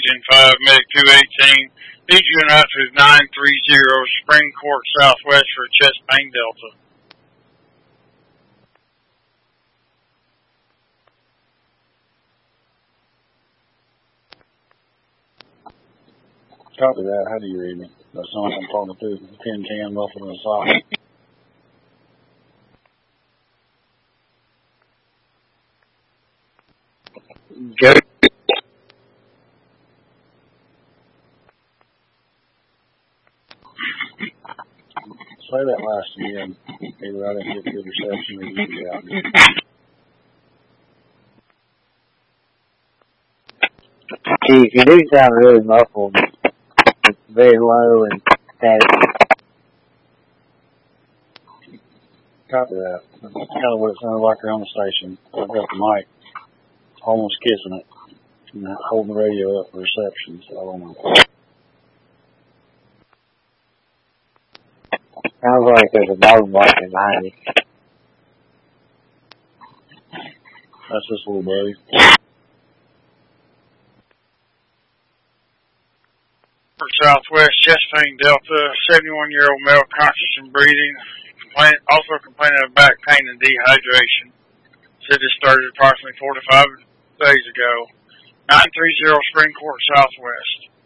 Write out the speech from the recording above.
Engine 5, Medic 218. Need you in out to 930 Spring Court Southwest for chest pain Delta. Copy that. How do you read me? That's not what I'm talking to. Tin can muffled in the sock. Go. Say that last again. Either I didn't get good reception or you get out. Chief, you do sound really muffled. It's very low and static. Copy that. That's kind of what it sounded like around the station. I've got the mic almost kissing it and holding the radio up for reception, so I don't know. Sounds like there's a dog barking behind you. That's this little buddy. For Southwest, chest pain Delta, 71-year-old male conscious and breathing, also complaining of back pain and dehydration. Said this started approximately 4 to 5 days ago. 930 Spring Court Southwest.